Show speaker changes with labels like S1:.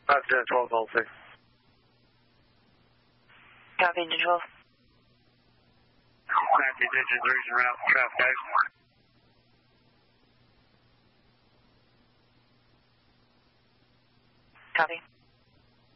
S1: 12 Gold 6.
S2: Copy, engine 12.
S1: Copy, engine 3 is around traffic exit.
S2: Copy.